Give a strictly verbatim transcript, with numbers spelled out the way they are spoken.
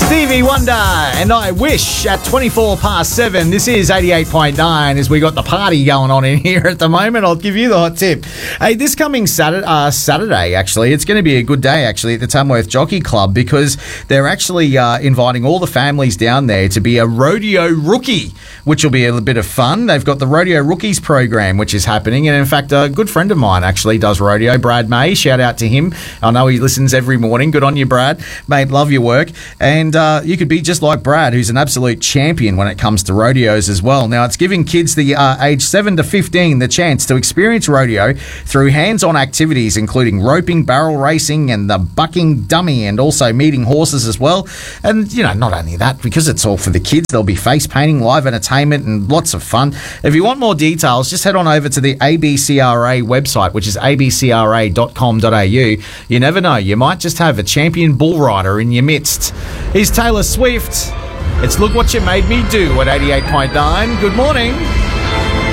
Stevie Wonder and I Wish at twenty-four past seven. This is eighty-eight point nine as we got the party going on in here at the moment. I'll give you the hot tip. Hey, this coming Saturday, uh, Saturday actually, it's going to be a good day actually at the Tamworth Jockey Club because they're actually uh, inviting all the families down there to be a rodeo rookie, which will be a bit of fun. They've got the Rodeo Rookies program, which is happening. And in fact, a good friend of mine actually does rodeo, Brad May. Shout out to him. I know he listens every morning. Good on you, Brad. Mate, love your work. And uh, you could be just like Brad, who's an absolute champion when it comes to rodeos as well. Now, it's giving kids the uh, age seven to fifteen the chance to experience rodeo through hands-on activities, including roping, barrel racing, and the bucking dummy, and also meeting horses as well. And, you know, not only that, because it's all for the kids, there'll be face painting, live entertainment, and lots of fun. If you want more details, just head on over to the A B C R A website, which is a b c r a dot com dot a u. You never know, you might just have a champion bull rider in your midst. Here's Taylor Swift. It's Look What You Made Me Do at eighty-eight point nine. Good morning.